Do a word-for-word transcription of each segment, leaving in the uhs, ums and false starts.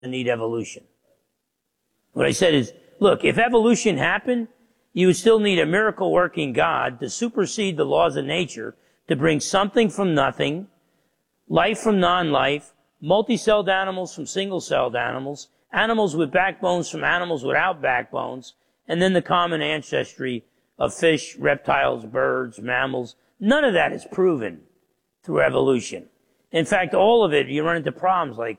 need evolution. What I said is, look, if evolution happened, you would still need a miracle-working God to supersede the laws of nature, to bring something from nothing, life from non-life, multi-celled animals from single-celled animals, animals with backbones from animals without backbones, and then the common ancestry of fish, reptiles, birds, mammals. None of that is proven through evolution. In fact, all of it, you run into problems like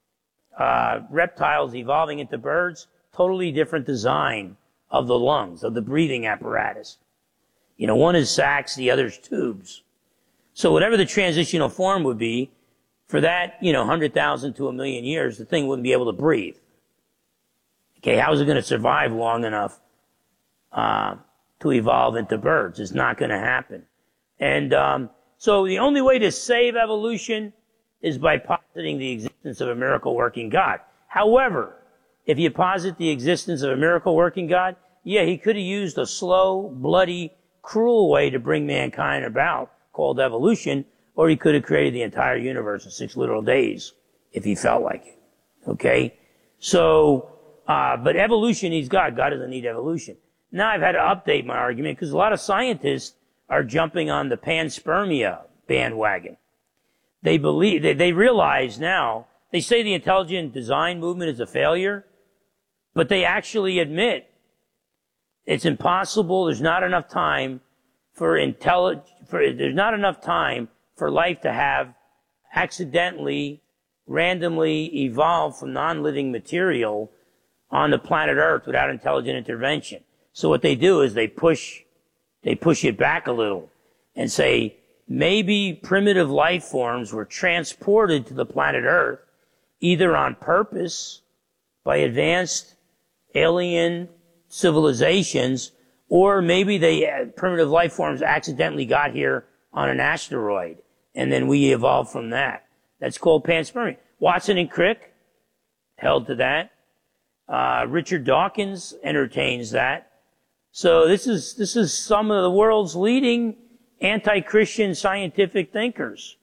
uh, reptiles evolving into birds, totally different design of the lungs, of the breathing apparatus. You know, one is sacs, the other's tubes. So whatever the transitional form would be, for that, you know, one hundred thousand to a million years, the thing wouldn't be able to breathe. Okay, how is it going to survive long enough uh, to evolve into birds? It's not going to happen. And um, so the only way to save evolution is by positing the existence of a miracle-working God. However, if you posit the existence of a miracle-working God, yeah, he could have used a slow, bloody, cruel way to bring mankind about, called evolution, or he could have created the entire universe in six literal days, if he felt like it. Okay? So, uh, but evolution needs God. God doesn't need evolution. Now I've had to update my argument, because a lot of scientists are jumping on the panspermia bandwagon. They believe, they, they realize now, they say the intelligent design movement is a failure, but they actually admit it's impossible. There's not enough time for intellig, for, there's not enough time for life to have accidentally, randomly evolved from non-living material on the planet Earth without intelligent intervention. So what they do is they push, they push it back a little and say, maybe primitive life forms were transported to the planet Earth either on purpose by advanced alien civilizations, or maybe they, uh, primitive life forms accidentally got here on an asteroid, and then we evolved from that. That's called panspermia. Watson and Crick held to that. Uh, Richard Dawkins entertains that. So this is, this is some of the world's leading anti-Christian scientific thinkers,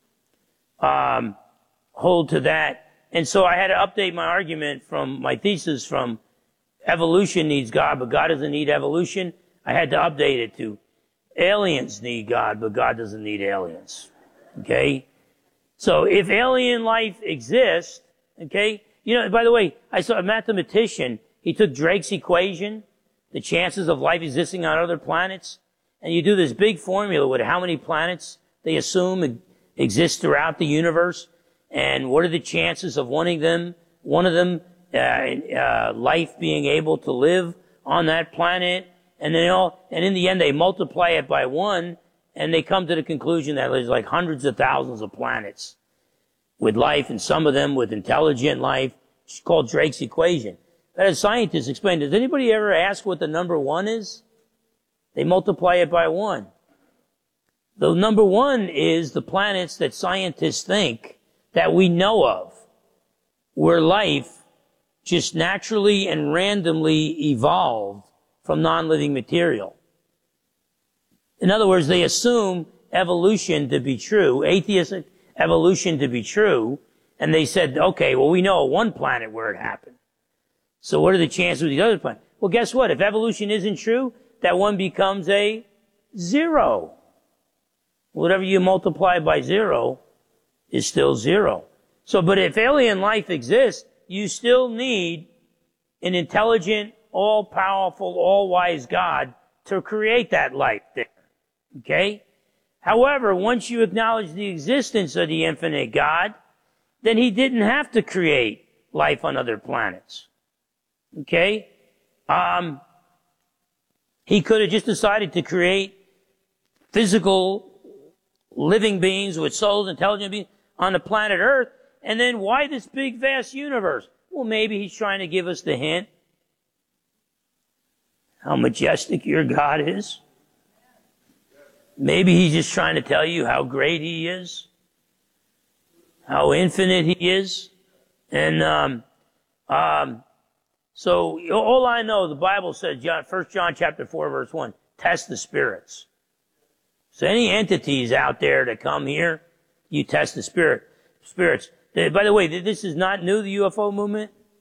um, hold to that. And so I had to update my argument from my thesis from evolution needs God, but God doesn't need evolution. I had to update it to aliens need God, but God doesn't need aliens. Okay? So if alien life exists, okay, you know, by the way, I saw a mathematician, he took Drake's equation, the chances of life existing on other planets, and you do this big formula with how many planets they assume exist throughout the universe, and what are the chances of one of them, one of them, uh, uh, life being able to live on that planet, and then all, and in the end they multiply it by one, and they come to the conclusion that there's like hundreds of thousands of planets with life, and some of them with intelligent life. It's called Drake's equation. But as scientists explain, does anybody ever ask what the number one is? They multiply it by one. The number one is the planets that scientists think that we know of, where life just naturally and randomly evolved from non-living material. In other words, they assume evolution to be true, atheistic evolution to be true, and they said, okay, well, we know one planet where it happened. So what are the chances with the other planet? Well, guess what? If evolution isn't true, that one becomes a zero. Whatever you multiply by zero is still zero. So, but if alien life exists, you still need an intelligent, all-powerful, all-wise God to create that life there. Okay? However, once you acknowledge the existence of the infinite God, then he didn't have to create life on other planets. Okay? Um, he could have just decided to create physical living beings with souls, intelligent beings on the planet Earth, and then why this big vast universe? Well, maybe he's trying to give us the hint how majestic your God is. Maybe he's just trying to tell you how great he is, how infinite he is. And um, um, so all I know, the Bible says, John, First John chapter four, verse one, test the spirits. So any entities out there that come here, you test the spirit, spirits. By the way, this is not new, the U F O movement.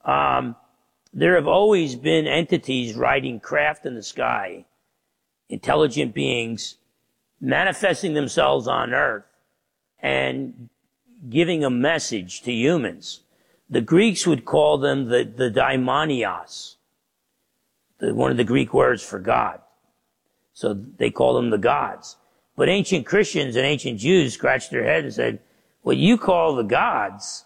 Um, there have always been entities riding craft in the sky, intelligent beings manifesting themselves on earth and giving a message to humans. The Greeks would call them the, the daimonios, the, one of the Greek words for God. So they call them the gods. But ancient Christians and ancient Jews scratched their head and said, what you call the gods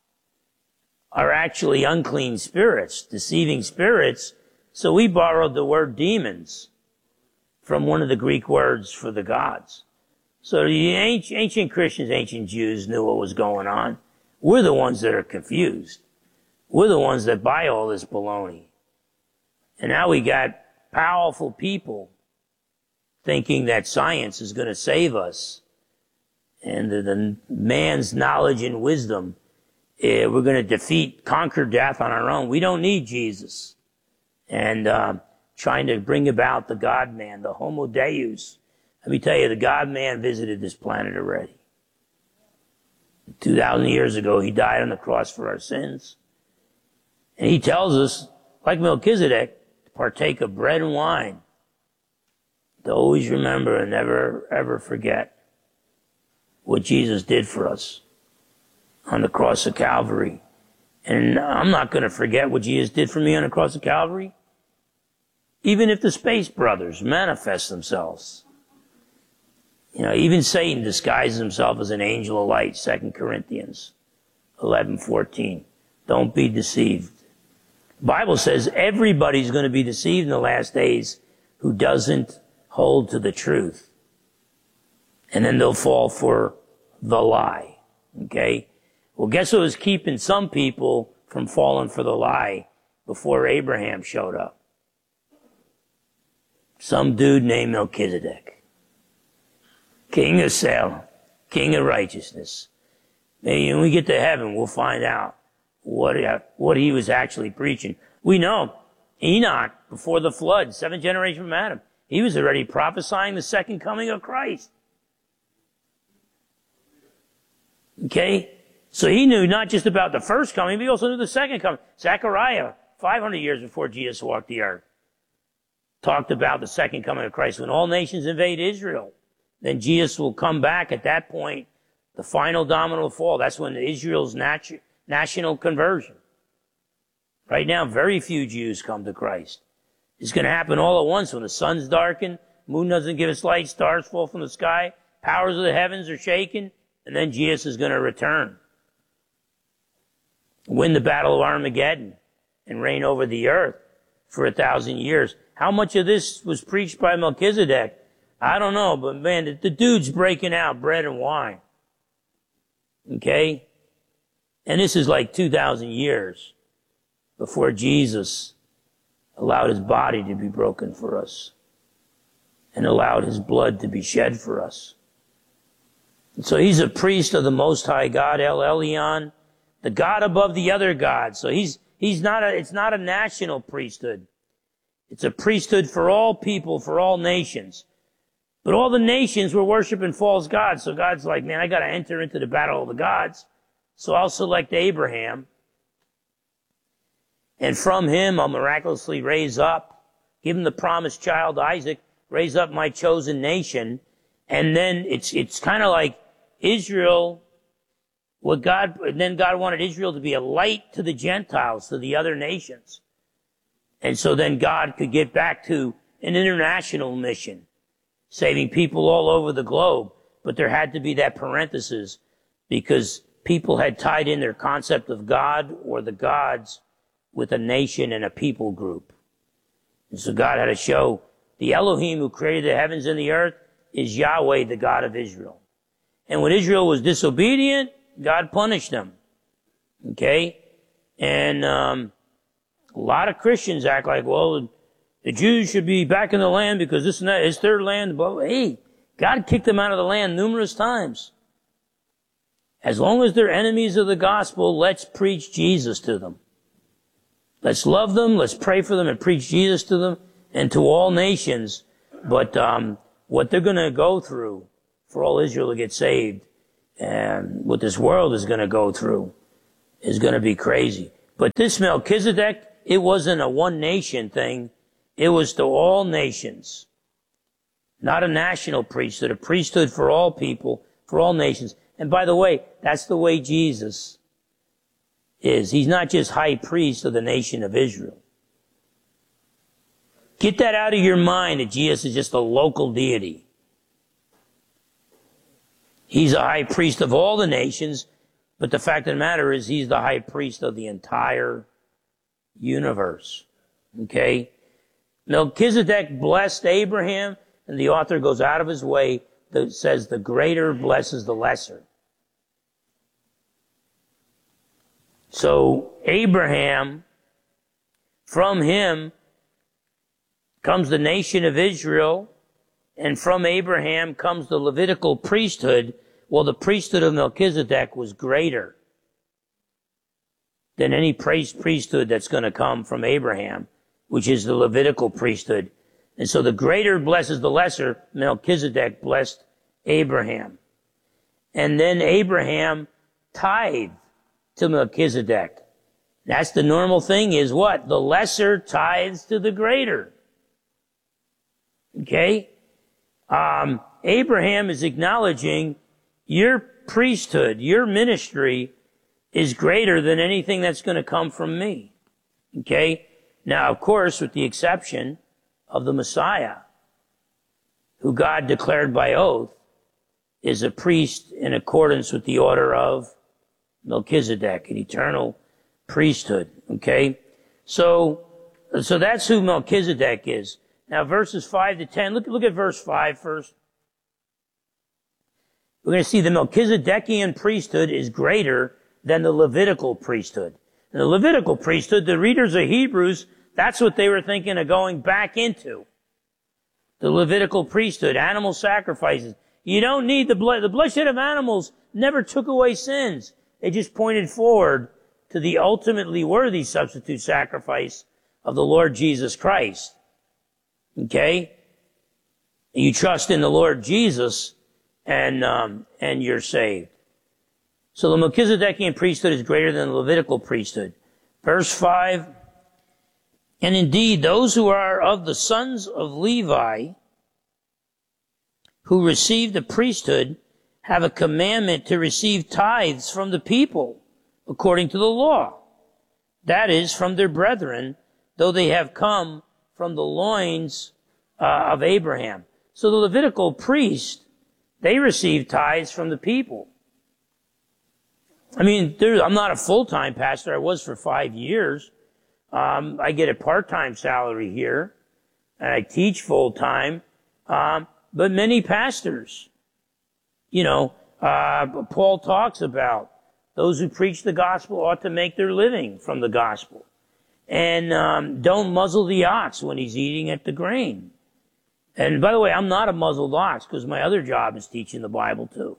are actually unclean spirits, deceiving spirits. So we borrowed the word demons from one of the Greek words for the gods. So the ancient, ancient Christians, ancient Jews knew what was going on. We're the ones that are confused. We're the ones that buy all this baloney. And now we got powerful people thinking that science is going to save us. And the, the man's knowledge and wisdom, eh, we're going to defeat, conquer death on our own. We don't need Jesus. And, uh, trying to bring about the God-man, the Homo Deus. Let me tell you, the God-man visited this planet already. two thousand years ago, he died on the cross for our sins. And he tells us, like Melchizedek, to partake of bread and wine. To always remember and never, ever forget what Jesus did for us on the cross of Calvary. And I'm not going to forget what Jesus did for me on the cross of Calvary. Even if the Space Brothers manifest themselves. You know, even Satan disguises himself as an angel of light, Second Corinthians eleven fourteen. Don't be deceived. The Bible says everybody's going to be deceived in the last days who doesn't hold to the truth. And then they'll fall for the lie. Okay? Well, guess what was keeping some people from falling for the lie before Abraham showed up? Some dude named Melchizedek. King of Salem. King of righteousness. Maybe when we get to heaven, we'll find out what, what he was actually preaching. We know Enoch, before the flood, seventh generation from Adam, he was already prophesying the second coming of Christ. Okay? So he knew not just about the first coming, but he also knew the second coming. Zechariah, five hundred years before Jesus walked the earth, talked about the second coming of Christ. When all nations invade Israel, then Jesus will come back at that point, the final domino will fall. That's when Israel's natu- national conversion. Right now, very few Jews come to Christ. It's going to happen all at once when the sun's darkened, moon doesn't give its light, stars fall from the sky, powers of the heavens are shaken, and then Jesus is going to return. Win the battle of Armageddon and reign over the earth for a thousand years. How much of this was preached by Melchizedek? I don't know, but man, the, the dude's breaking out bread and wine. Okay? And this is like two thousand years before Jesus allowed his body to be broken for us and allowed his blood to be shed for us. And so he's a priest of the Most High God, El Elyon, the God above the other gods. So he's, he's not a, it's not a national priesthood. It's a priesthood for all people, for all nations. But all the nations were worshiping false gods. So God's like, man, I got to enter into the battle of the gods. So I'll select Abraham. And from him, I'll miraculously raise up, give him the promised child, Isaac, raise up my chosen nation. And then it's, it's kind of like Israel, what God, and then God wanted Israel to be a light to the Gentiles, to the other nations. And so then God could get back to an international mission, saving people all over the globe. But there had to be that parenthesis because people had tied in their concept of God or the gods with a nation and a people group. And so God had to show the Elohim who created the heavens and the earth is Yahweh, the God of Israel. And when Israel was disobedient, God punished them. Okay? And, um, a lot of Christians act like, well, the Jews should be back in the land because this and that, it's their land. But hey, God kicked them out of the land numerous times. As long as they're enemies of the gospel, let's preach Jesus to them. Let's love them, let's pray for them and preach Jesus to them and to all nations. But um what they're going to go through for all Israel to get saved and what this world is going to go through is going to be crazy. But this Melchizedek, it wasn't a one nation thing. It was to all nations. Not a national priesthood, a priesthood for all people, for all nations. And by the way, that's the way Jesus is. He's not just high priest of the nation of Israel. Get that out of your mind that Jesus is just a local deity. He's a high priest of all the nations, but the fact of the matter is he's the high priest of the entire universe. Okay? Melchizedek blessed Abraham, and the author goes out of his way that says the greater blesses the lesser. So Abraham, from him comes the nation of Israel, and from Abraham comes the Levitical priesthood. Well, the priesthood of Melchizedek was greater than any priesthood that's going to come from Abraham, which is the Levitical priesthood. And so the greater blesses the lesser. Melchizedek blessed Abraham. And then Abraham tithed to Melchizedek. That's the normal thing is what? The lesser tithes to the greater. Okay? Um, Abraham is acknowledging your priesthood, your ministry is greater than anything that's going to come from me. Okay? Now, of course, with the exception of the Messiah, who God declared by oath is a priest in accordance with the order of Melchizedek, an eternal priesthood. Okay? So, so that's who Melchizedek is. Now, verses five to ten, look, look at verse five first. We're going to see the Melchizedekian priesthood is greater than the Levitical priesthood. And the Levitical priesthood, the readers of Hebrews, that's what they were thinking of going back into. The Levitical priesthood, animal sacrifices. You don't need the blood. The bloodshed of animals never took away sins. They just pointed forward to the ultimately worthy substitute sacrifice of the Lord Jesus Christ. Okay? You trust in the Lord Jesus and, um, and you're saved. So the Melchizedekian priesthood is greater than the Levitical priesthood. Verse five, and indeed those who are of the sons of Levi who receive the priesthood have a commandment to receive tithes from the people according to the law. That is, from their brethren, though they have come from the loins uh, of Abraham. So the Levitical priest, they receive tithes from the people. I mean, there, I'm not a full-time pastor. I was for five years. Um, I get a part-time salary here, and I teach full-time. Um, but many pastors, you know, uh, Paul talks about those who preach the gospel ought to make their living from the gospel. And um, don't muzzle the ox when he's eating at the grain. And by the way, I'm not a muzzled ox because my other job is teaching the Bible too.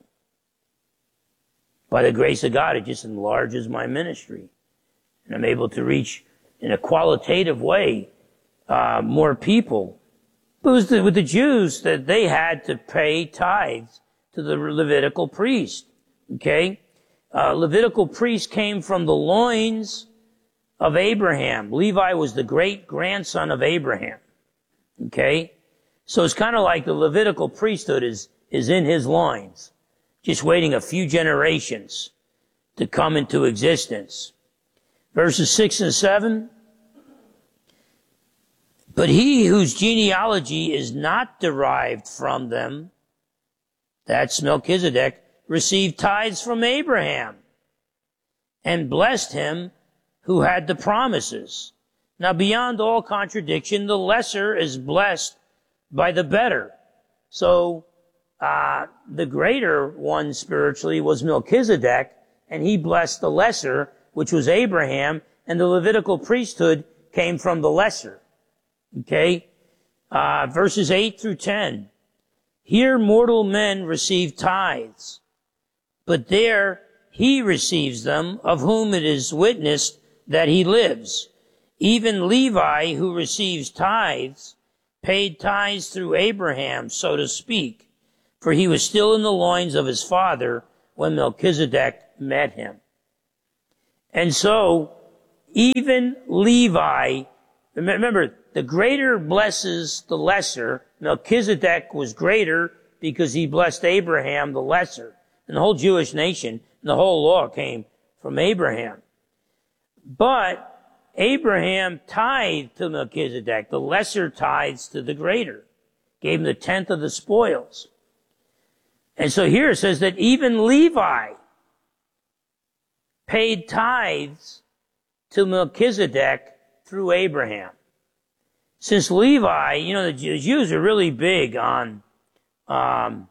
By the grace of God, it just enlarges my ministry. And I'm able to reach, in a qualitative way, uh, more people. But it was the, with the Jews that they had to pay tithes to the Levitical priest. Okay? Uh, Levitical priest came from the loins of Abraham. Levi was the great-grandson of Abraham. Okay? So it's kind of like the Levitical priesthood is, is in his loins, just waiting a few generations to come into existence. Verses six and seven. But he whose genealogy is not derived from them, that's Melchizedek, received tithes from Abraham and blessed him who had the promises. Now beyond all contradiction, the lesser is blessed by the better. So, uh, the greater one spiritually was Melchizedek, and he blessed the lesser, which was Abraham, and the Levitical priesthood came from the lesser. Okay? Uh, verses eight through ten. Here mortal men receive tithes, but there he receives them, of whom it is witnessed that he lives. Even Levi, who receives tithes, paid tithes through Abraham, so to speak, for he was still in the loins of his father when Melchizedek met him. And so, even Levi, remember, the greater blesses the lesser. Melchizedek was greater because he blessed Abraham the lesser. And the whole Jewish nation, and the whole law came from Abraham. But Abraham tithed to Melchizedek, the lesser tithes to the greater. Gave him the tenth of the spoils. And so here it says that even Levi paid tithes to Melchizedek through Abraham. Since Levi, you know, the Jews are really big on um,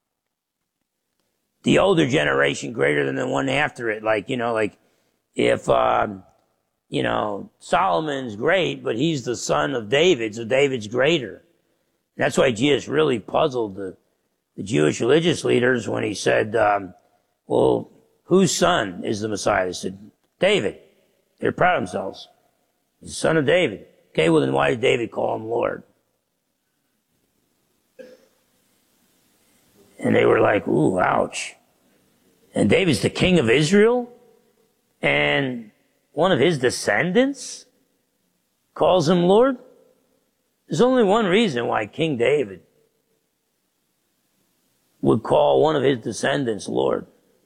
the older generation greater than the one after it. Like, you know, like if, um, you know, Solomon's great, but he's the son of David, so David's greater. That's why Jesus really puzzled the, the Jewish religious leaders when he said, um, well, whose son is the Messiah? They said, David. They're proud of themselves. He's the son of David. Okay, well then why did David call him Lord? And they were like, ooh, ouch. And David's the king of Israel? And one of his descendants calls him Lord? There's only one reason why King David would call one of his descendants Lord.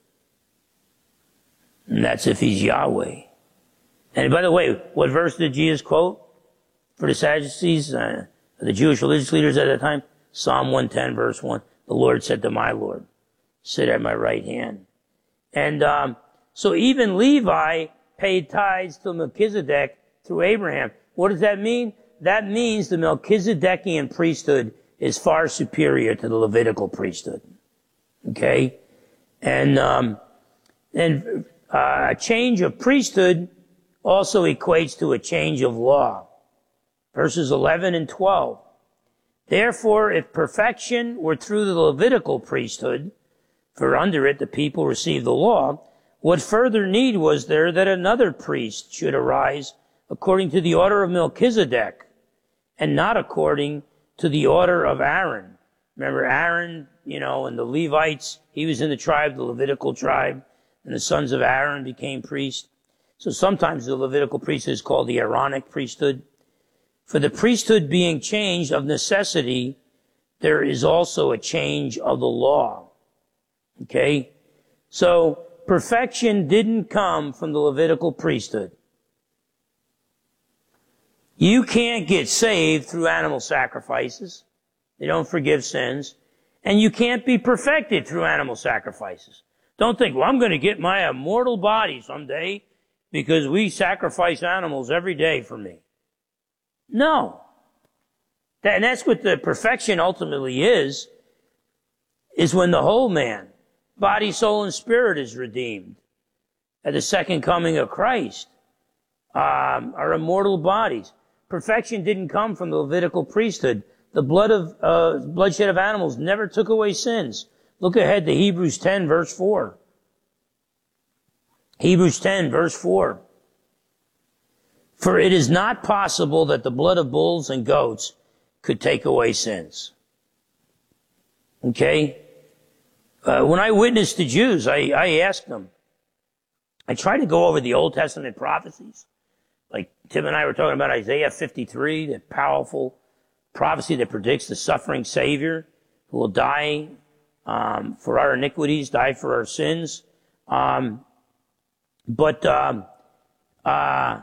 And that's if he's Yahweh. And by the way, what verse did Jesus quote for the Sadducees, uh, the Jewish religious leaders at that time? Psalm one ten, verse one. The Lord said to my Lord, sit at my right hand. And um, so even Levi paid tithes to Melchizedek through Abraham. What does that mean? That means the Melchizedekian priesthood is far superior to the Levitical priesthood. Okay? And, um, and uh, a change of priesthood also equates to a change of law. Verses eleven and twelve. Therefore, if perfection were through the Levitical priesthood, for under it the people received the law, what further need was there that another priest should arise according to the order of Melchizedek, and not according to the order of Aaron? Remember Aaron, you know, and the Levites, he was in the tribe, the Levitical tribe, and the sons of Aaron became priests. So sometimes the Levitical priesthood is called the Aaronic priesthood. For the priesthood being changed of necessity, there is also a change of the law. Okay? So perfection didn't come from the Levitical priesthood. You can't get saved through animal sacrifices. They don't forgive sins. And you can't be perfected through animal sacrifices. Don't think, well, I'm going to get my immortal body someday because we sacrifice animals every day for me. No. That, and that's what the perfection ultimately is, is when the whole man, body, soul, and spirit is redeemed at the second coming of Christ. Um, our immortal bodies. Perfection didn't come from the Levitical priesthood. The blood of, uh, bloodshed of animals never took away sins. Look ahead to Hebrews ten, verse four. Hebrews ten, verse four. For it is not possible that the blood of bulls and goats could take away sins. Okay? Uh, when I witnessed to Jews, I, I asked them, I try to go over the Old Testament prophecies. Like Tim and I were talking about Isaiah fifty-three, the powerful prophecy that predicts the suffering Savior who will die um, for our iniquities, die for our sins. Um, but um, uh,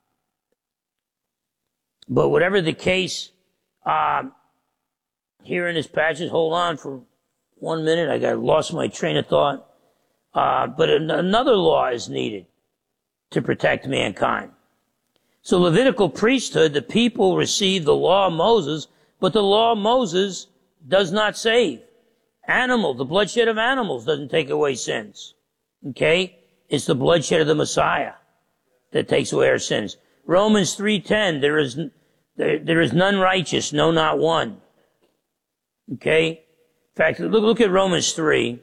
but whatever the case, um, here in this passage, hold on for one minute. I got lost my train of thought. Uh, but an- another law is needed to protect mankind. So Levitical priesthood, the people receive the law of Moses, but the law of Moses does not save. Animal, the bloodshed of animals doesn't take away sins. Okay? It's the bloodshed of the Messiah that takes away our sins. Romans three ten, there is, there, there is none righteous, no, not one. Okay? In fact, look, look at Romans three.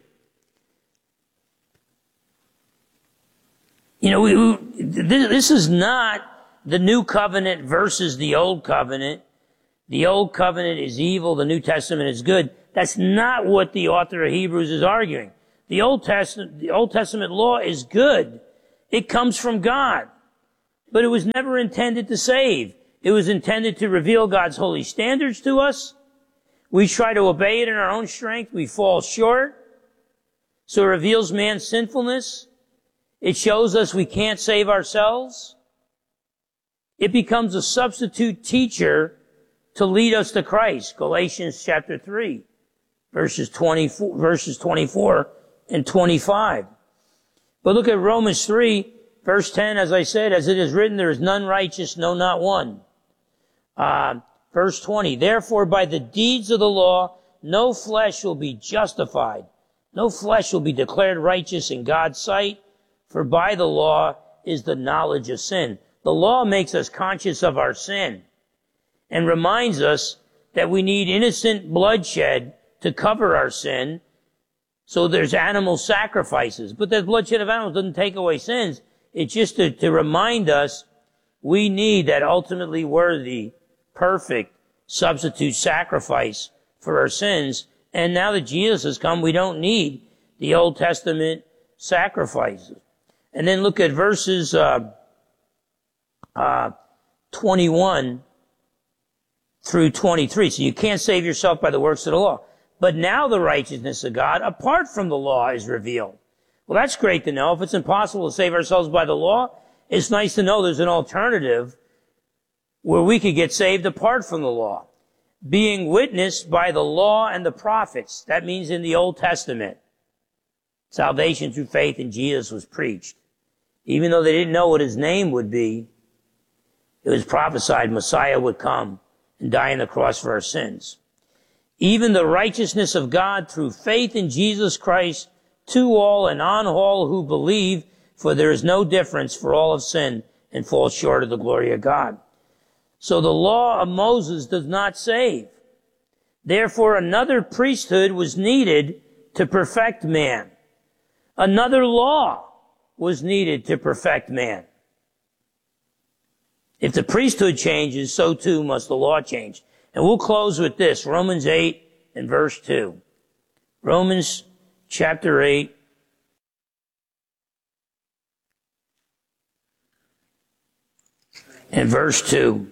You know, we, we, this, this is not the new covenant versus the old covenant. The old covenant is evil, the New Testament is good. That's not what the author of Hebrews is arguing. The Old Testament, the Old Testament law is good. It comes from God. but it was never intended to save. It was intended to reveal God's holy standards to us. We try to obey it in our own strength. We fall short. So it reveals man's sinfulness. It shows us we can't save ourselves. It becomes a substitute teacher to lead us to Christ. Galatians chapter three, verses twenty-four, verses twenty-four and twenty-five. But look at Romans three, verse ten, as I said, as it is written, there is none righteous, no, not one. Uh, verse twenty, therefore by the deeds of the law, no flesh will be justified. No flesh will be declared righteous in God's sight, for by the law is the knowledge of sin. The law makes us conscious of our sin and reminds us that we need innocent bloodshed to cover our sin. So there's animal sacrifices. But the bloodshed of animals doesn't take away sins. It's just to, to remind us we need that ultimately worthy, perfect substitute sacrifice for our sins. And now that Jesus has come, we don't need the Old Testament sacrifices. And then look at verses uh, uh, twenty-one through twenty-three. So you can't save yourself by the works of the law. But now the righteousness of God, apart from the law, is revealed. Well, that's great to know. If it's impossible to save ourselves by the law, it's nice to know there's an alternative where we could get saved apart from the law. Being witnessed by the law and the prophets. That means in the Old Testament. Salvation through faith in Jesus was preached. Even though they didn't know what his name would be, it was prophesied Messiah would come and die on the cross for our sins. Even the righteousness of God through faith in Jesus Christ to all and on all who believe, for there is no difference, for all have sinned and fall short of the glory of God. So the law of Moses does not save. Therefore, another priesthood was needed to perfect man. Another law was needed to perfect man. If the priesthood changes, so too must the law change. And we'll close with this, Romans eight and verse two. Romans chapter eight. And verse two.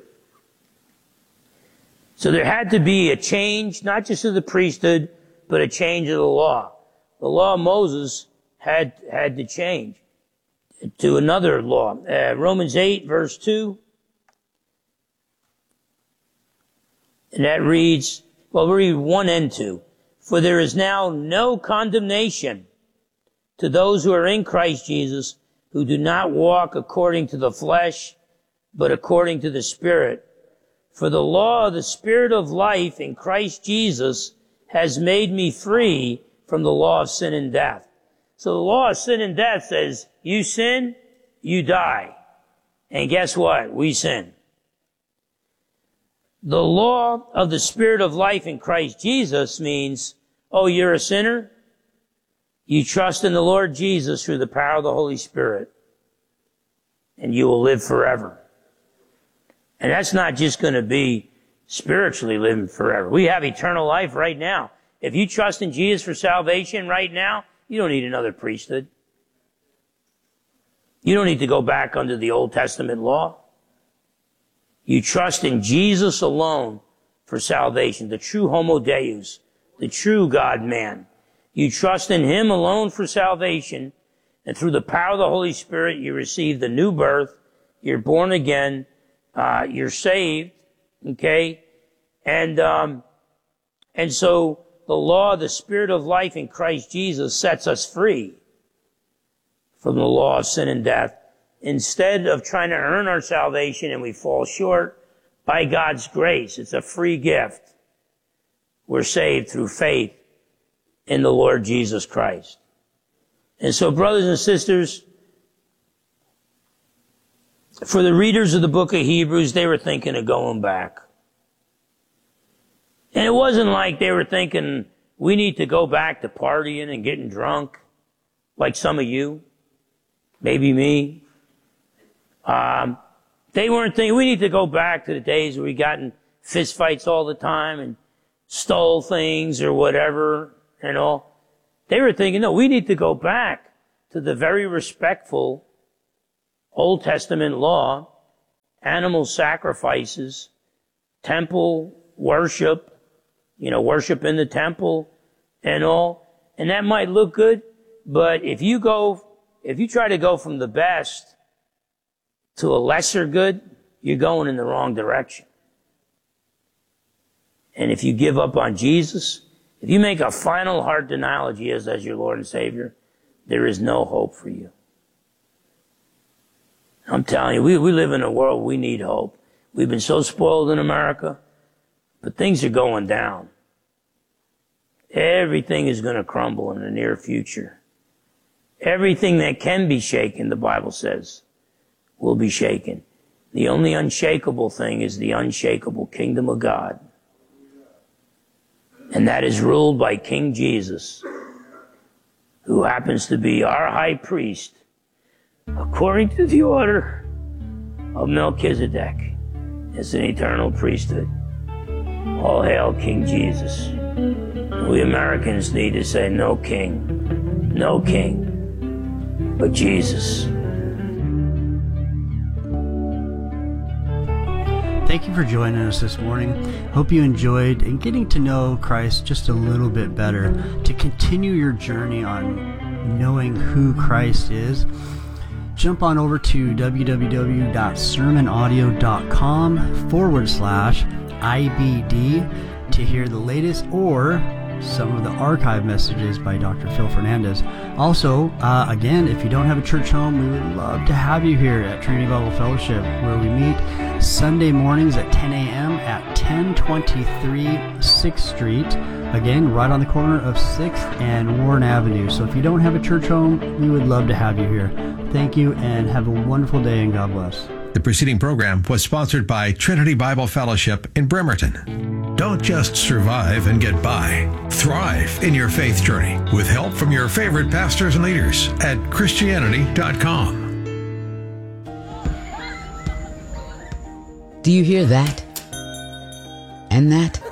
So there had to be a change, not just of the priesthood, but a change of the law. The law of Moses had, had to change to another law. Uh, Romans eight verse two. And that reads, well, we'll read one and two. For there is now no condemnation to those who are in Christ Jesus, who do not walk according to the flesh, but according to the Spirit. For the law of the Spirit of life in Christ Jesus has made me free from the law of sin and death. So the law of sin and death says, you sin, you die. And guess what? We sin. The law of the Spirit of life in Christ Jesus means, oh, you're a sinner? You trust in the Lord Jesus through the power of the Holy Spirit, and you will live forever. And that's not just going to be spiritually living forever. We have eternal life right now. If you trust in Jesus for salvation right now, you don't need another priesthood. You don't need to go back under the Old Testament law. You trust in Jesus alone for salvation, the true Homo Deus, the true God-man. You trust in him alone for salvation, and through the power of the Holy Spirit, you receive the new birth. You're born again. Uh, you're saved. Okay? And, um, and so the law, the Spirit of life in Christ Jesus sets us free from the law of sin and death. Instead of trying to earn our salvation and we fall short, by God's grace, it's a free gift. We're saved through faith in the Lord Jesus Christ. And so, brothers and sisters, for the readers of the book of Hebrews, they were thinking of going back. And it wasn't like they were thinking, we need to go back to partying and getting drunk, like some of you, maybe me. Um, they weren't thinking, we need to go back to the days where we got in fist fights all the time and stole things or whatever and all. They were thinking, no, we need to go back to the very respectful Old Testament law animal sacrifices, temple worship, you know, worship in the temple and all. And that might look good, but if you go, if you try to go from the best to a lesser good, you're going in the wrong direction. And if you give up on Jesus, if you make a final heart denial of Jesus as your Lord and Savior, there is no hope for you. I'm telling you, we, we live in a world we need hope. We've been so spoiled in America, but things are going down. Everything is going to crumble in the near future. Everything that can be shaken, the Bible says, will be shaken. The only unshakable thing is the unshakable kingdom of God. And that is ruled by King Jesus, who happens to be our high priest, according to the order of Melchizedek. It's an eternal priesthood. All hail King Jesus. We Americans need to say no king, no king, but Jesus. Thank you for joining us this morning. Hope you enjoyed and getting to know Christ just a little bit better. To continue your journey on knowing who Christ is, jump on over to www.sermonaudio.com forward slash IBD to hear the latest or some of the archive messages by Doctor Phil Fernandez. Also, uh, again, if you don't have a church home, we would love to have you here at Trinity Bible Fellowship, where we meet Sunday mornings at ten a.m. at ten twenty-three sixth Street. Again, right on the corner of sixth and Warren Avenue. So if you don't have a church home, we would love to have you here. Thank you, and have a wonderful day, and God bless. The preceding program was sponsored by Trinity Bible Fellowship in Bremerton. Don't just survive and get by. Thrive in your faith journey with help from your favorite pastors and leaders at Christianity dot com. Do you hear that? And that?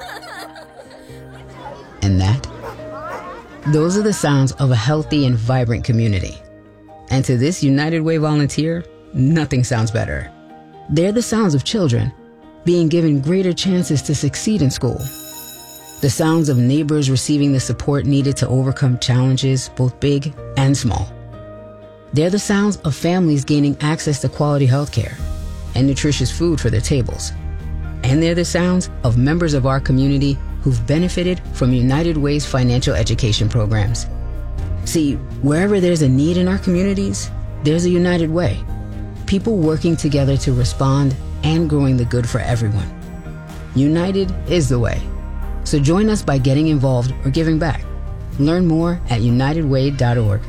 And that? Those are the sounds of a healthy and vibrant community. And to this United Way volunteer, nothing sounds better. They're the sounds of children being given greater chances to succeed in school. The sounds of neighbors receiving the support needed to overcome challenges, both big and small. They're the sounds of families gaining access to quality health care and nutritious food for their tables. And they're the sounds of members of our community who've benefited from United Way's financial education programs. See, wherever there's a need in our communities, there's a United Way. People working together to respond and growing the good for everyone. United is the way. So join us by getting involved or giving back. Learn more at united way dot org.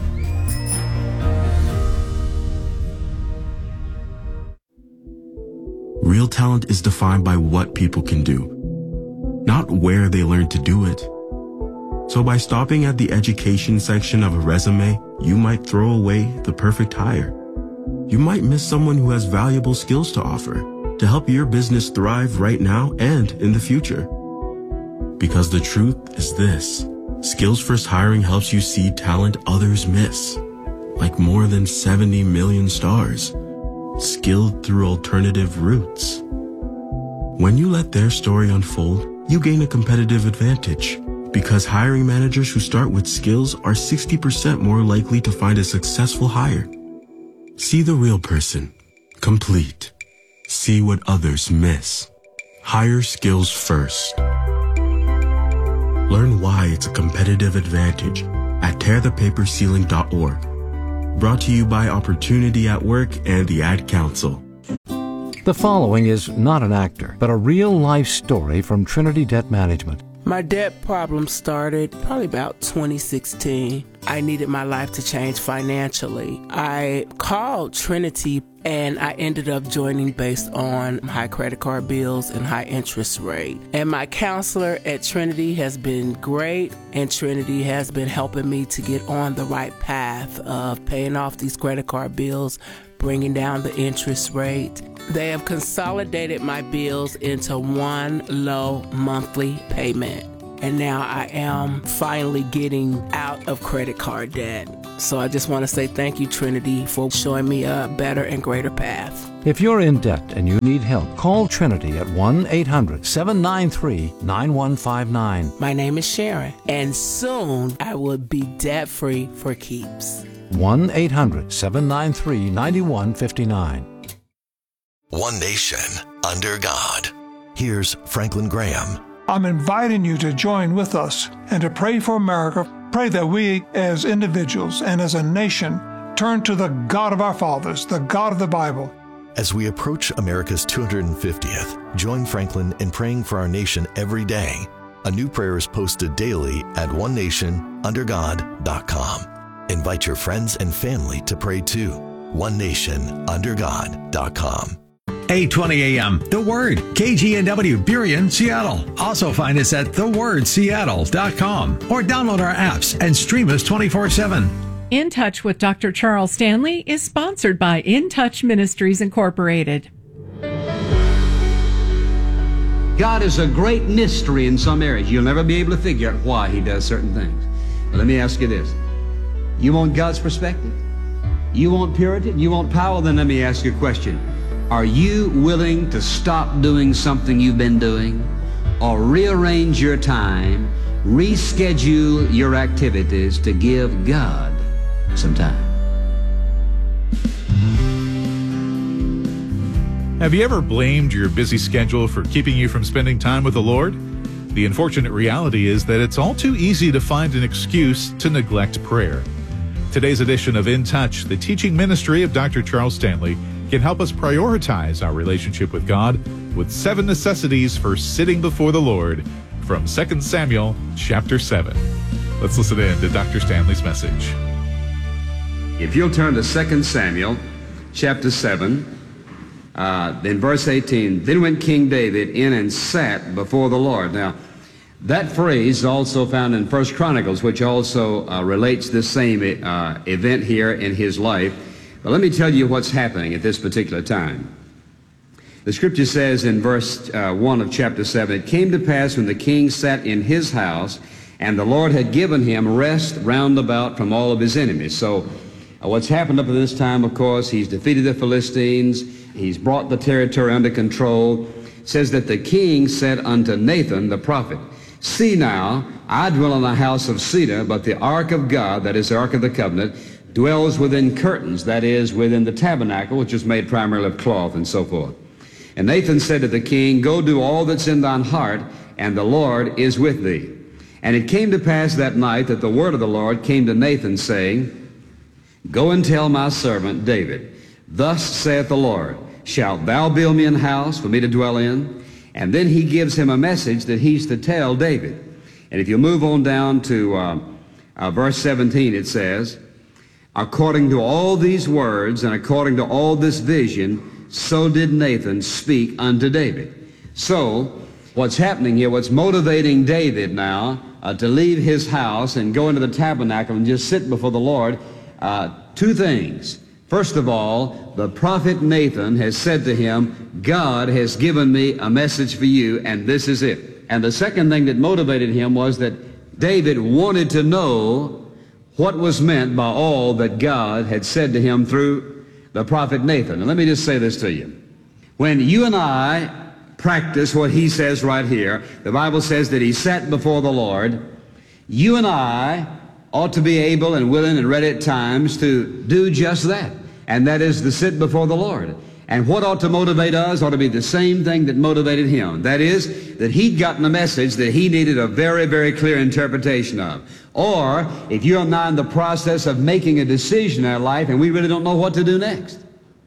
Real talent is defined by what people can do, not where they learn to do it. So by stopping at the education section of a resume, you might throw away the perfect hire. You might miss someone who has valuable skills to offer to help your business thrive right now and in the future. Because the truth is this: Skills First Hiring helps you see talent others miss, like more than seventy million stars, skilled through alternative routes. When you let their story unfold, you gain a competitive advantage, because hiring managers who start with skills are sixty percent more likely to find a successful hire. See the real person, complete. See what others miss. Hire skills first. Learn why it's a competitive advantage at tear the paper ceiling dot org. Brought to you by Opportunity at Work and the Ad Council. The following is not an actor, but a real-life story from Trinity Debt Management. My debt problem started probably about twenty sixteen. I needed my life to change financially. I called Trinity and I ended up joining based on high credit card bills and high interest rate. And my counselor at Trinity has been great, and Trinity has been helping me to get on the right path of paying off these credit card bills, bringing down the interest rate. They have consolidated my bills into one low monthly payment. And now I am finally getting out of credit card debt. So I just want to say thank you, Trinity, for showing me a better and greater path. If you're in debt and you need help, call Trinity at one eight hundred seven nine three nine one five nine. My name is Sharon, and soon I will be debt-free for keeps. one eight hundred seven nine three nine one five nine. One nation under God. Here's Franklin Graham. I'm inviting you to join with us and to pray for America. Pray that we as individuals and as a nation turn to the God of our fathers, the God of the Bible. As we approach America's two hundred fiftieth, join Franklin in praying for our nation every day. A new prayer is posted daily at one nation under god dot com. Invite your friends and family to pray too. one nation under god dot com. eight twenty a m The Word, K G N W, Burien, Seattle. Also find us at the word seattle dot com or download our apps and stream us twenty-four seven. In Touch with Doctor Charles Stanley is sponsored by In Touch Ministries Incorporated. God is a great mystery in some areas. You'll never be able to figure out why he does certain things. But let me ask you this. You want God's perspective? You want purity? You want power? Then let me ask you a question. Are you willing to stop doing something you've been doing, or rearrange your time, reschedule your activities to give God some time? Have you ever blamed your busy schedule for keeping you from spending time with the Lord? The unfortunate reality is that it's all too easy to find an excuse to neglect prayer. Today's edition of In Touch, the teaching ministry of Doctor Charles Stanley, can help us prioritize our relationship with God with seven necessities for sitting before the Lord from Second Samuel chapter seven. Let's listen in to Doctor Stanley's message. If you'll turn to Second Samuel chapter seven, uh, in verse eighteen, then went King David in and sat before the Lord. Now, that phrase is also found in First Chronicles, which also uh, relates this same uh, event here in his life. But let me tell you what's happening at this particular time. The scripture says in verse uh, one of chapter seven, it came to pass when the king sat in his house, and the Lord had given him rest round about from all of his enemies. So uh, what's happened up to this time, of course, he's defeated the Philistines, he's brought the territory under control. It says that the king said unto Nathan the prophet, see now, I dwell in a house of cedar, but the ark of God, that is the ark of the covenant, dwells within curtains, that is, within the tabernacle, which is made primarily of cloth and so forth. And Nathan said to the king, go do all that's in thine heart, and the Lord is with thee. And it came to pass that night that the word of the Lord came to Nathan, saying, go and tell my servant David, thus saith the Lord, shalt thou build me an house for me to dwell in? And then he gives him a message that he's to tell David. And if you move on down to uh, uh, verse seventeen, it says, according to all these words and according to all this vision, so did Nathan speak unto David. So what's happening here, what's motivating David now uh, to leave his house and go into the tabernacle and just sit before the Lord, uh, two things. First of all, the prophet Nathan has said to him, God has given me a message for you, and this is it. And the second thing that motivated him was that David wanted to know what was meant by all that God had said to him through the prophet Nathan. And let me just say this to you. When you and I practice what he says right here, the Bible says that he sat before the Lord, you and I ought to be able and willing and ready at times to do just that. And that is to sit before the Lord. And what ought to motivate us ought to be the same thing that motivated him. That is, that he'd gotten a message that he needed a very, very clear interpretation of. Or, if you're now in the process of making a decision in our life and we really don't know what to do next.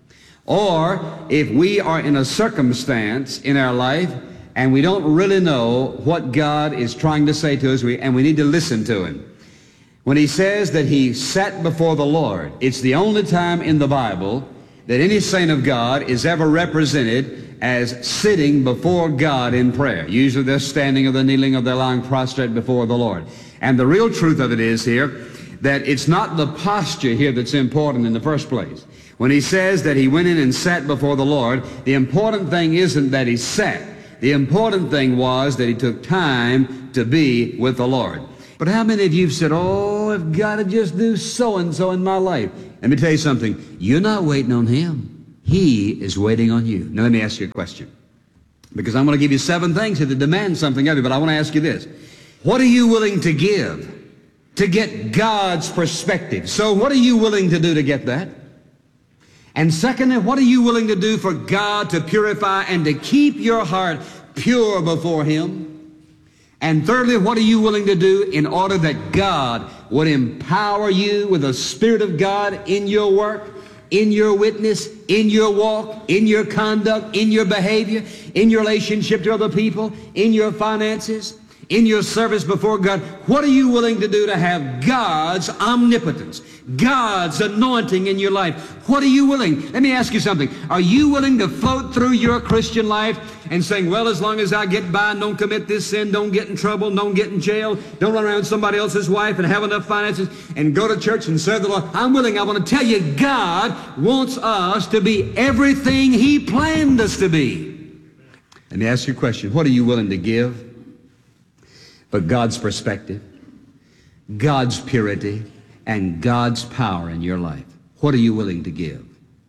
Or, if we are in a circumstance in our life and we don't really know what God is trying to say to us, and we need to listen to him. When he says that he sat before the Lord, it's the only time in the Bible that any saint of God is ever represented as sitting before God in prayer. Usually they're standing or they're kneeling or they're lying prostrate before the Lord. And the real truth of it is here that it's not the posture here that's important in the first place. When he says that he went in and sat before the Lord, the important thing isn't that he sat. The important thing was that he took time to be with the Lord. But how many of you have said, oh, if God would just do so-and-so in my life? Let me tell you something. You're not waiting on him. He is waiting on you. Now let me ask you a question, because I'm going to give you seven things that demand something of you, but I want to ask you this. What are you willing to give to get God's perspective? So what are you willing to do to get that? And secondly, what are you willing to do for God to purify and to keep your heart pure before Him? And thirdly, what are you willing to do in order that God would empower you with the Spirit of God in your work, in your witness, in your walk, in your conduct, in your behavior, in your relationship to other people, in your finances, in your service before God? What are you willing to do to have God's omnipotence, God's anointing in your life? What are you willing? Let me ask you something. Are you willing to float through your Christian life and saying, well, as long as I get by and don't commit this sin, don't get in trouble, don't get in jail, don't run around somebody else's wife and have enough finances and go to church and serve the Lord, I'm willing. I want to tell you, God wants us to be everything He planned us to be. Let me ask you a question. What are you willing to give? But God's perspective, God's purity, and God's power in your life. What are you willing to give?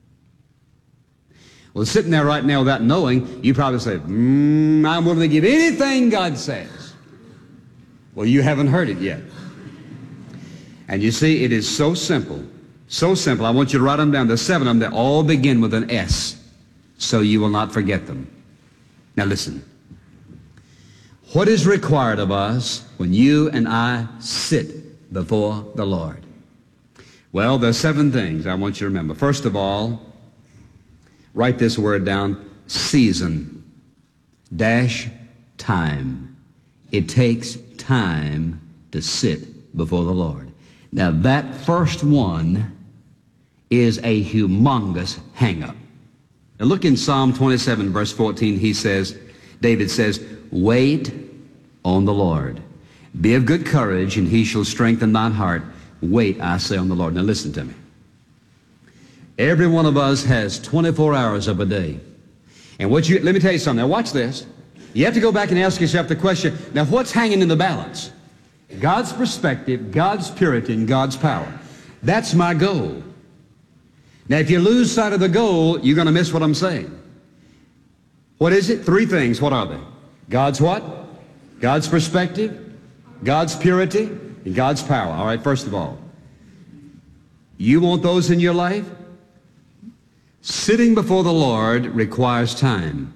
Well, sitting there right now without knowing, you probably say, mm, I'm willing to give anything God says. Well, you haven't heard it yet. And you see, it is so simple, so simple. I want you to write them down. There's seven of them that all begin with an S, so you will not forget them. Now listen. What is required of us when you and I sit before the Lord? Well, there are seven things I want you to remember. First of all, write this word down, season, dash, time. It takes time to sit before the Lord. Now, that first one is a humongous hang-up. Now, look in Psalm twenty-seven, verse fourteen. He says, David says, wait on the Lord. Be of good courage, and He shall strengthen thine heart. Wait, I say, on the Lord. Now listen to me. Every one of us has twenty-four hours of a day. And what you, let me tell you something. Now watch this. You have to go back and ask yourself the question, now what's hanging in the balance? God's perspective, God's purity, and God's power. That's my goal. Now if you lose sight of the goal, you're going to miss what I'm saying. What is it? Three things. What are they? God's what? God's perspective, God's purity, and God's power. All right, first of all, you want those in your life? Sitting before the Lord requires time.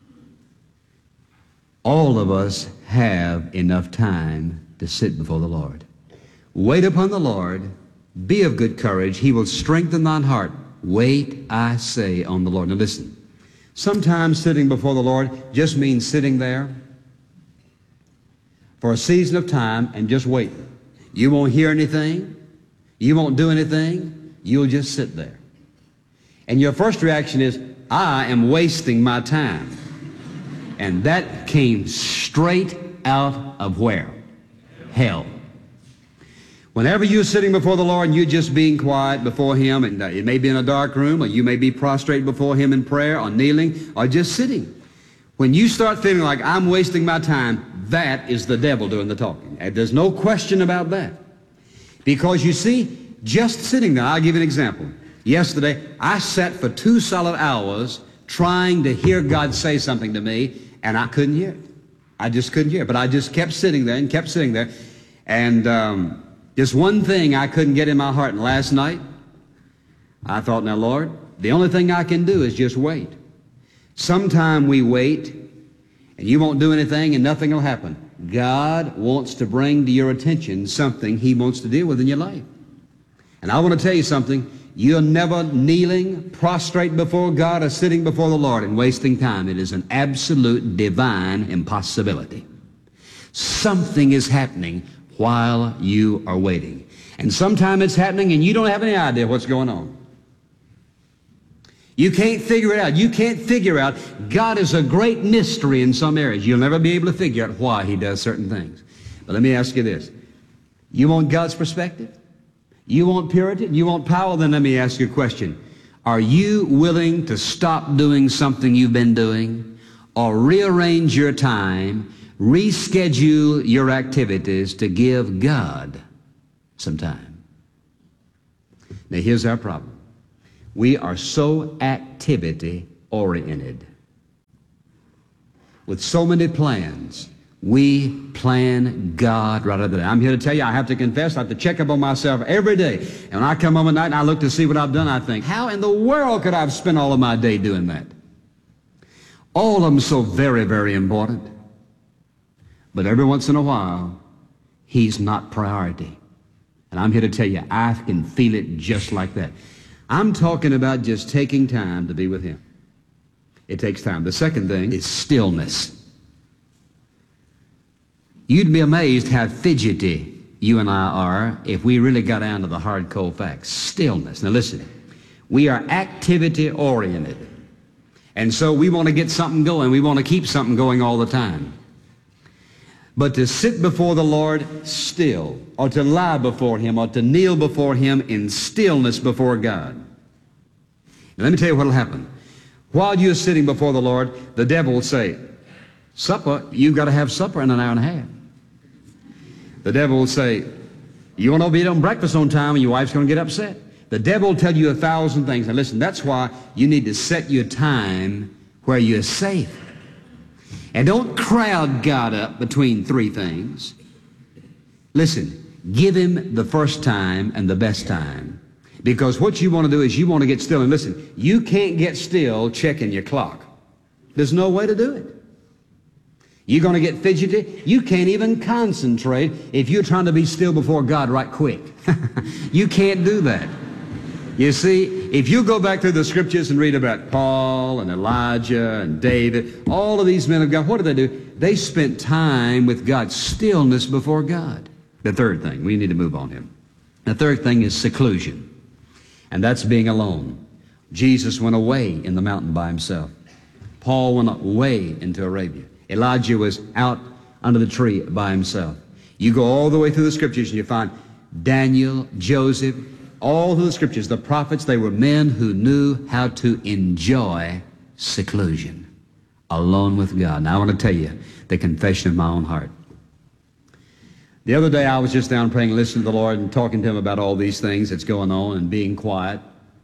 All of us have enough time to sit before the Lord. Wait upon the Lord. Be of good courage. He will strengthen thine heart. Wait, I say, on the Lord. Now listen. Sometimes sitting before the Lord just means sitting there for a season of time and just wait. You won't hear anything. You won't do anything. You'll just sit there. And your first reaction is, I am wasting my time. And that came straight out of where? Hell. Whenever you're sitting before the Lord and you're just being quiet before Him, and it may be in a dark room, or you may be prostrate before Him in prayer, or kneeling, or just sitting. When you start feeling like I'm wasting my time, that is the devil doing the talking. And there's no question about that. Because you see, just sitting there, I'll give you an example. Yesterday, I sat for two solid hours trying to hear God say something to me, and I couldn't hear it. I just couldn't hear it. But I just kept sitting there and kept sitting there. And um, just one thing I couldn't get in my heart. And last night, I thought, now, Lord, the only thing I can do is just wait. Sometime we wait, and you won't do anything, and nothing will happen. God wants to bring to your attention something He wants to deal with in your life. And I want to tell you something. You're never kneeling, prostrate before God, or sitting before the Lord and wasting time. It is an absolute divine impossibility. Something is happening while you are waiting. And sometimes it's happening and you don't have any idea what's going on. You can't figure it out. You can't figure out. God is a great mystery in some areas. You'll never be able to figure out why He does certain things. But let me ask you this. You want God's perspective? You want purity? You want power? Then let me ask you a question. Are you willing to stop doing something you've been doing, or rearrange your time, reschedule your activities to give God some time? Now here's our problem. We are so activity-oriented. With so many plans, we plan God right out of the day. I'm here to tell you, I have to confess, I have to check up on myself every day. And when I come home at night and I look to see what I've done, I think, how in the world could I have spent all of my day doing that? All of them so very, very important. But every once in a while, He's not priority. And I'm here to tell you, I can feel it just like that. I'm talking about just taking time to be with Him. It takes time. The second thing is stillness. You'd be amazed how fidgety you and I are if we really got down to the hard, cold facts. Stillness. Now listen, we are activity-oriented. And so we want to get something going. We want to keep something going all the time. But to sit before the Lord still, or to lie before Him, or to kneel before Him in stillness before God. Now let me tell you what will happen. While you're sitting before the Lord, the devil will say, supper, you've got to have supper in an hour and a half. The devil will say, you want to eat on breakfast on time and your wife's going to get upset. The devil will tell you a thousand things. Now listen, that's why you need to set your time where you're safe. And don't crowd God up between three things. Listen, give Him the first time and the best time. Because what you want to do is you want to get still. And listen, you can't get still checking your clock. There's no way to do it. You're going to get fidgety. You can't even concentrate if you're trying to be still before God right quick. You can't do that. You see, if you go back through the scriptures and read about Paul and Elijah and David, all of these men of God, what did they do? They spent time with God, stillness before God. The third thing, we need to move on here. The third thing is seclusion, and that's being alone. Jesus went away in the mountain by Himself. Paul went away into Arabia. Elijah was out under the tree by himself. You go all the way through the scriptures and you find Daniel, Joseph, all through the scriptures, the prophets, they were men who knew how to enjoy seclusion, alone with God. Now I want to tell you the confession of my own heart. The other day I was just down praying, listening to the Lord and talking to Him about all these things that's going on and being quiet.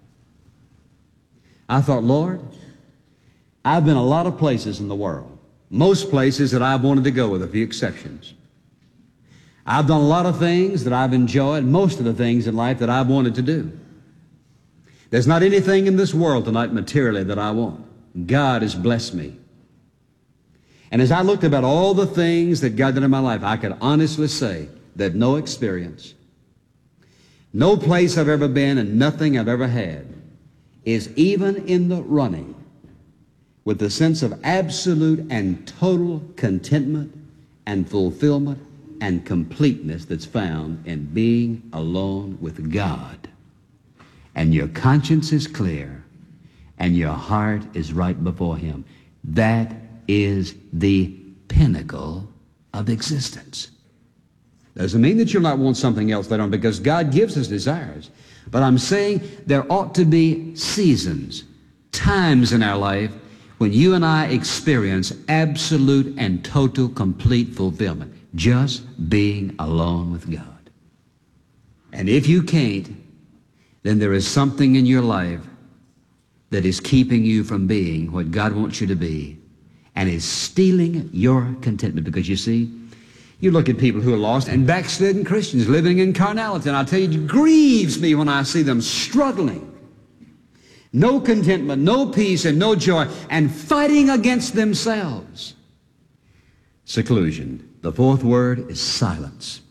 I thought, Lord, I've been a lot of places in the world. Most places that I've wanted to go, with a few exceptions. I've done a lot of things that I've enjoyed, most of the things in life that I've wanted to do. There's not anything in this world tonight materially that I want. God has blessed me. And as I looked about all the things that God did in my life, I could honestly say that no experience, no place I've ever been, and nothing I've ever had is even in the running with the sense of absolute and total contentment and fulfillment and completeness that's found in being alone with God. And your conscience is clear and your heart is right before Him. That is the pinnacle of existence. Doesn't mean that you'll not want something else later on, because God gives us desires. But I'm saying there ought to be seasons, times in our life when you and I experience absolute and total complete fulfillment, just being alone with God. And if you can't, then there is something in your life that is keeping you from being what God wants you to be, and is stealing your contentment. Because you see, you look at people who are lost and backslidden Christians living in carnality, and I tell you, it grieves me when I see them struggling. No contentment, no peace, and no joy, and fighting against themselves. Seclusion. The fourth word is silence.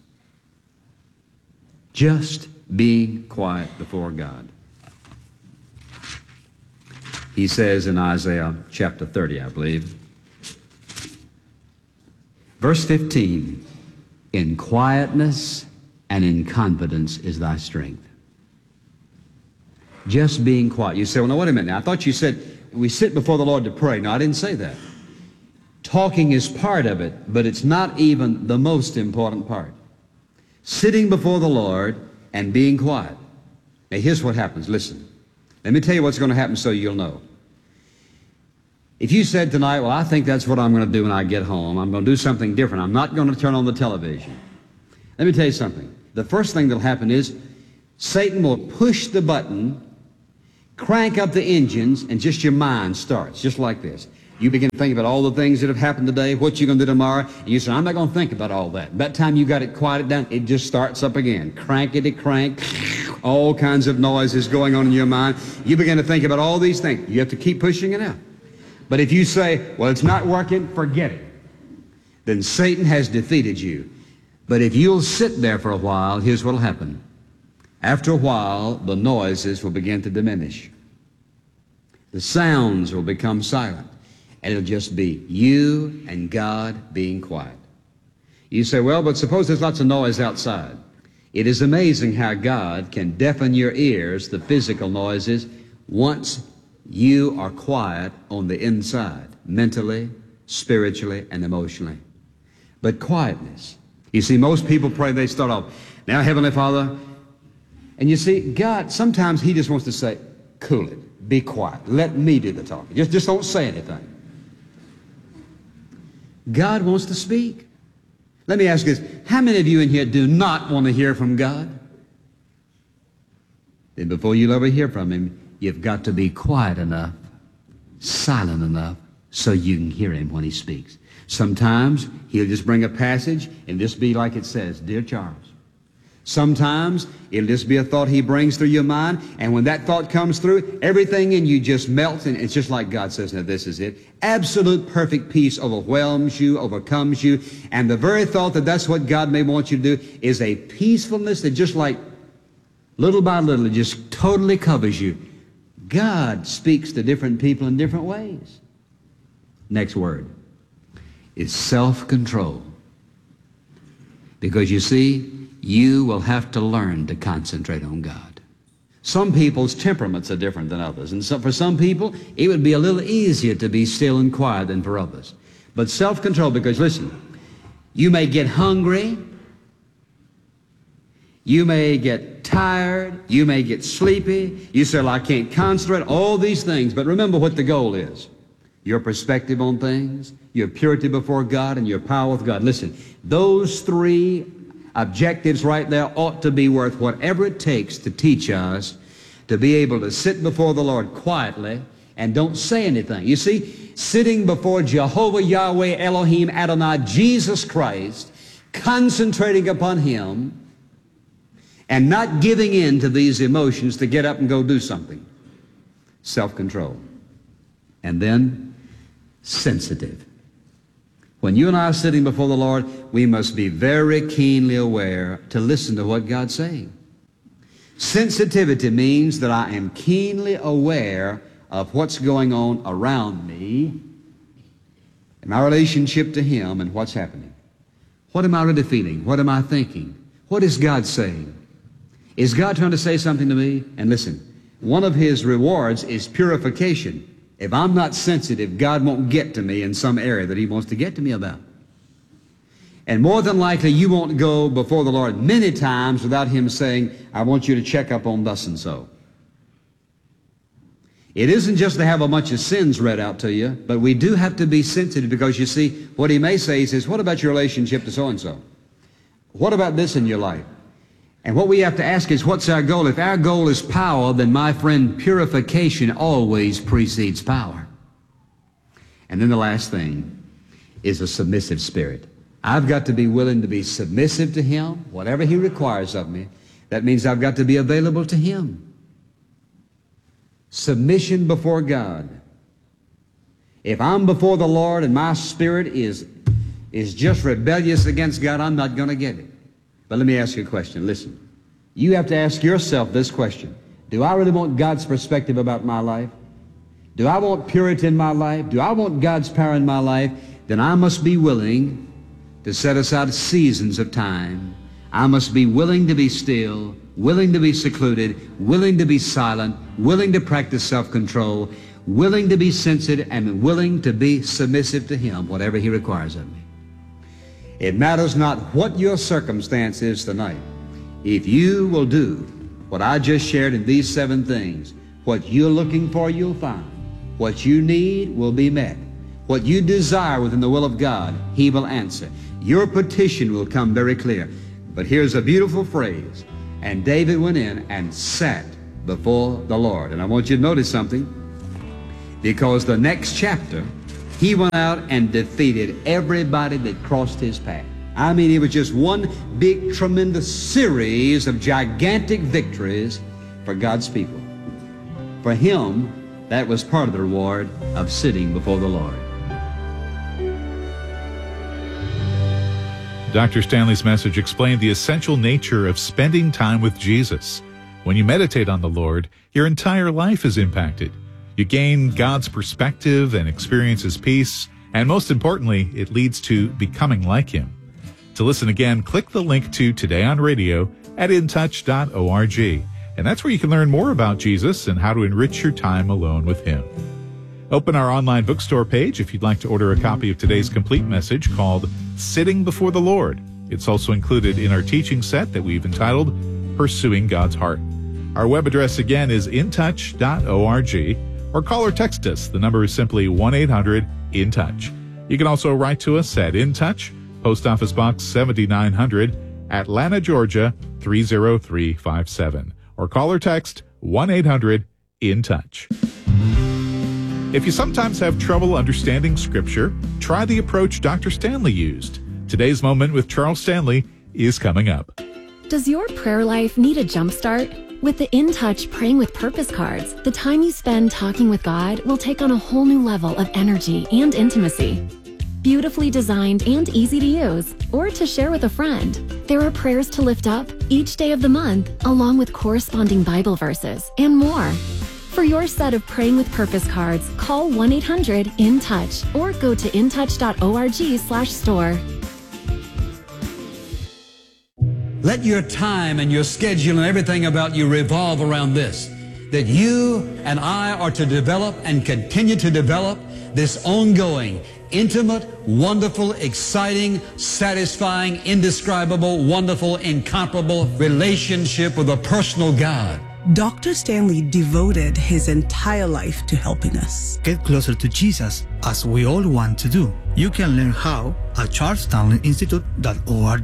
Just being quiet before God. He says in Isaiah chapter thirty, I believe, verse fifteen, in quietness and in confidence is thy strength. Just being quiet. You say, well, now, wait a minute. Now, I thought you said we sit before the Lord to pray. No, I didn't say that. Talking is part of it, but it's not even the most important part. Sitting before the Lord and being quiet. Now, here's what happens. Listen. Let me tell you what's going to happen so you'll know. If you said tonight, well, I think that's what I'm going to do when I get home. I'm going to do something different. I'm not going to turn on the television. Let me tell you something. The first thing that will happen is Satan will push the button, crank up the engines, and just your mind starts, just like this. You begin to think about all the things that have happened today, what you're going to do tomorrow, and you say, I'm not going to think about all that. By the time you got it quieted down, it just starts up again. Crankety crank, all kinds of noises going on in your mind. You begin to think about all these things. You have to keep pushing it out. But if you say, well, it's not working, forget it, then Satan has defeated you. But if you'll sit there for a while, here's what will happen. After a while, the noises will begin to diminish. The sounds will become silent. And it'll just be you and God being quiet. You say, well, but suppose there's lots of noise outside. It is amazing how God can deafen your ears, the physical noises, once you are quiet on the inside, mentally, spiritually, and emotionally. But quietness. You see, most people pray, they start off, now, Heavenly Father, and you see, God, sometimes He just wants to say, cool it, be quiet, let me do the talking. Just, just don't say anything. God wants to speak. Let me ask you this. How many of you in here do not want to hear from God? Then before you'll ever hear from Him, you've got to be quiet enough, silent enough, so you can hear Him when He speaks. Sometimes He'll just bring a passage and just be like it says, Dear Charles. Sometimes it'll just be a thought He brings through your mind, and when that thought comes through, everything in you just melts, and it's just like God says, now this is it. Absolute perfect peace overwhelms you, overcomes you, and the very thought that that's what God may want you to do is a peacefulness that just like little by little, it just totally covers you. God speaks to different people in different ways. Next word is self-control. Because you see, you will have to learn to concentrate on God. Some people's temperaments are different than others. And so for some people, it would be a little easier to be still and quiet than for others. But self-control, because listen, you may get hungry, you may get tired, you may get sleepy, you say, well, I can't concentrate, all these things. But remember what the goal is. Your perspective on things, your purity before God, and your power with God. Listen, those three objectives right there ought to be worth whatever it takes to teach us to be able to sit before the Lord quietly and don't say anything. You see, sitting before Jehovah, Yahweh, Elohim, Adonai, Jesus Christ, concentrating upon Him and not giving in to these emotions to get up and go do something. Self-control. And then sensitive. When you and I are sitting before the Lord, we must be very keenly aware to listen to what God's saying. Sensitivity means that I am keenly aware of what's going on around me, and my relationship to Him and what's happening. What am I really feeling? What am I thinking? What is God saying? Is God trying to say something to me? And listen, one of His rewards is purification. If I'm not sensitive, God won't get to me in some area that He wants to get to me about. And more than likely, you won't go before the Lord many times without Him saying, I want you to check up on thus and so. It isn't just to have a bunch of sins read out to you, but we do have to be sensitive because you see, what He may say, He says, what about your relationship to so-and-so? What about this in your life? And what we have to ask is, what's our goal? If our goal is power, then my friend, purification always precedes power. And then the last thing is a submissive spirit. I've got to be willing to be submissive to Him, whatever He requires of me. That means I've got to be available to Him. Submission before God. If I'm before the Lord and my spirit is, is just rebellious against God, I'm not going to get it. But let me ask you a question. Listen, you have to ask yourself this question. Do I really want God's perspective about my life? Do I want purity in my life? Do I want God's power in my life? Then I must be willing to set aside seasons of time. I must be willing to be still, willing to be secluded, willing to be silent, willing to practice self-control, willing to be sensitive, and willing to be submissive to Him, whatever He requires of me. It matters not what your circumstance is tonight. If you will do what I just shared in these seven things, what you're looking for, you'll find. What you need will be met. What you desire within the will of God, He will answer. Your petition will come very clear. But here's a beautiful phrase. And David went in and sat before the Lord. And I want you to notice something, because the next chapter, he went out and defeated everybody that crossed his path. I mean, it was just one big, tremendous series of gigantic victories for God's people. For him, that was part of the reward of sitting before the Lord. Doctor Stanley's message explained the essential nature of spending time with Jesus. When you meditate on the Lord, your entire life is impacted. You gain God's perspective and experience His peace, and most importantly, it leads to becoming like Him. To listen again, click the link to Today on Radio at in touch dot org, and that's where you can learn more about Jesus and how to enrich your time alone with Him. Open our online bookstore page if you'd like to order a copy of today's complete message called Sitting Before the Lord. It's also included in our teaching set that we've entitled Pursuing God's Heart. Our web address again is in touch dot org, or call or text us. The number is simply one eight hundred in touch. You can also write to us at In Touch, Post Office Box seventy-nine hundred, Atlanta, Georgia three oh three five seven, or call or text one eight hundred in touch. If you sometimes have trouble understanding Scripture, try the approach Doctor Stanley used. Today's Moment with Charles Stanley is coming up. Does your prayer life need a jumpstart? With the In Touch Praying with Purpose cards, the time you spend talking with God will take on a whole new level of energy and intimacy. Beautifully designed and easy to use, or to share with a friend, there are prayers to lift up each day of the month, along with corresponding Bible verses and more. For your set of Praying with Purpose cards, call one eight hundred in touch or go to in touch dot org slash store. Let your time and your schedule and everything about you revolve around this, that you and I are to develop and continue to develop this ongoing, intimate, wonderful, exciting, satisfying, indescribable, wonderful, incomparable relationship with a personal God. Doctor Stanley devoted his entire life to helping us get closer to Jesus, as we all want to do. You can learn how at charles stanley institute dot org.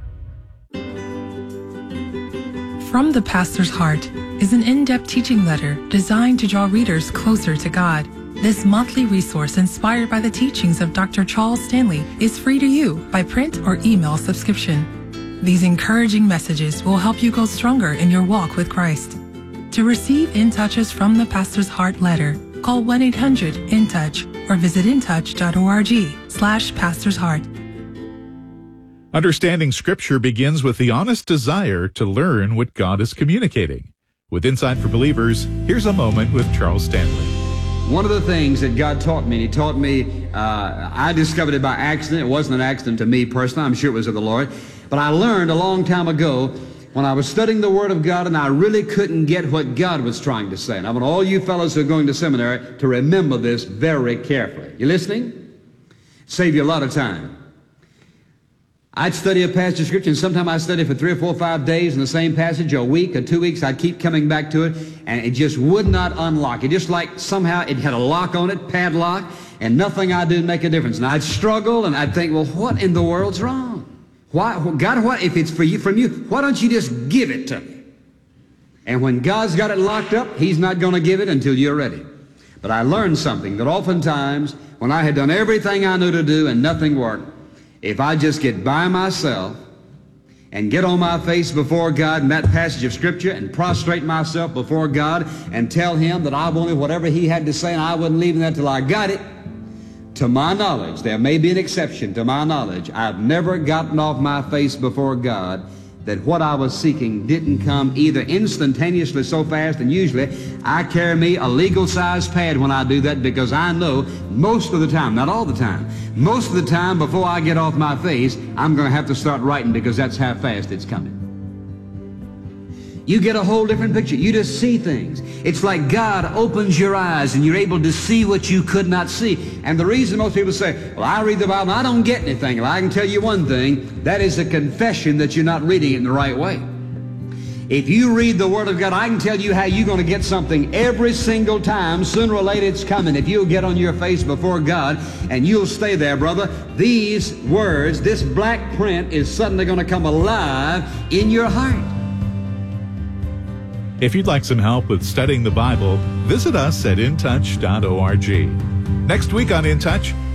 From the Pastor's Heart is an in-depth teaching letter designed to draw readers closer to God. This monthly resource, inspired by the teachings of Doctor Charles Stanley, is free to you by print or email subscription. These encouraging messages will help you go stronger in your walk with Christ. To receive In Touch's From the Pastor's Heart letter, call one eight hundred in touch or visit in touch dot org slash Pastor's Heart. Understanding Scripture begins with the honest desire to learn what God is communicating. With Insight for Believers, here's a moment with Charles Stanley. One of the things that God taught me, and He taught me, uh, I discovered it by accident. It wasn't an accident to me personally. I'm sure it was of the Lord. But I learned a long time ago when I was studying the Word of God, and I really couldn't get what God was trying to say. And I want all you fellows who are going to seminary to remember this very carefully. You listening? Save you a lot of time. I'd study a passage of Scripture, and sometimes I'd study for three or four or five days in the same passage, or a week or two weeks. I'd keep coming back to it, and it just would not unlock. It just like somehow it had a lock on it, padlock, and nothing I did make a difference. And I'd struggle, and I'd think, well, what in the world's wrong? Why, God, what if it's for you, from you, why don't you just give it to me? And when God's got it locked up, He's not going to give it until you're ready. But I learned something, that oftentimes, when I had done everything I knew to do and nothing worked, if I just get by myself and get on my face before God in that passage of Scripture and prostrate myself before God and tell Him that I wanted whatever He had to say and I wasn't leaving that till I got it, to my knowledge, there may be an exception, to my knowledge, I've never gotten off my face before God that what I was seeking didn't come either instantaneously so fast, and usually I carry me a legal-sized pad when I do that, because I know most of the time, not all the time, most of the time before I get off my face, I'm going to have to start writing, because that's how fast it's coming. You get a whole different picture. You just see things. It's like God opens your eyes and you're able to see what you could not see. And the reason most people say, well, I read the Bible and I don't get anything. Well, I can tell you one thing. That is a confession that you're not reading it in the right way. If you read the Word of God, I can tell you how you're going to get something every single time. Sooner or later it's coming. If you'll get on your face before God and you'll stay there, brother, these words, this black print is suddenly going to come alive in your heart. If you'd like some help with studying the Bible, visit us at in touch dot org. Next week on In Touch,